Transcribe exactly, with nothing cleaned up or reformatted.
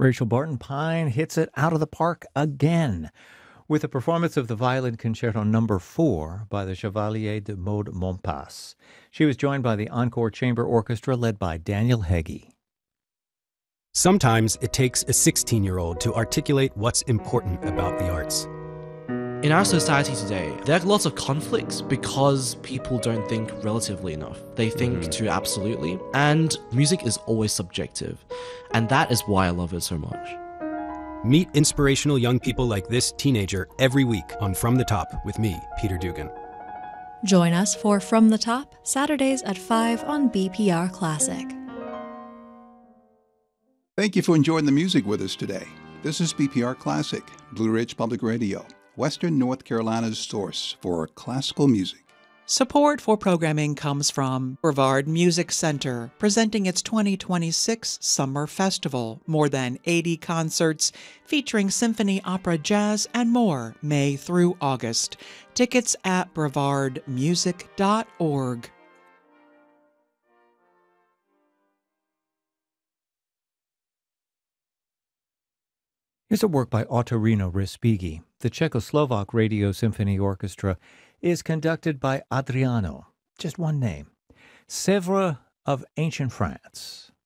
Rachel Barton Pine hits it out of the park again with a performance of the Violin Concerto Number four by the Chevalier de Maud Montpas. She was joined by the Encore Chamber Orchestra led by Daniel Heggie. Sometimes it takes a sixteen-year-old to articulate what's important about the arts. In our society today, there are lots of conflicts because people don't think relatively enough. They think mm-hmm. too absolutely, and music is always subjective. And that is why I love it so much. Meet inspirational young people like this teenager every week on From the Top with me, Peter Dugan. Join us for From the Top, Saturdays at five on B P R Classic. Thank you for enjoying the music with us today. This is B P R Classic, Blue Ridge Public Radio, Western North Carolina's source for classical music. Support for programming comes from Brevard Music Center, presenting its twenty twenty-six Summer Festival. More than eighty concerts featuring symphony, opera, jazz, and more, May through August. Tickets at brevard music dot org. Here's a work by Ottorino Respighi. The Czechoslovak Radio Symphony Orchestra is conducted by Adriano, just one name, Sèvres of Ancient France.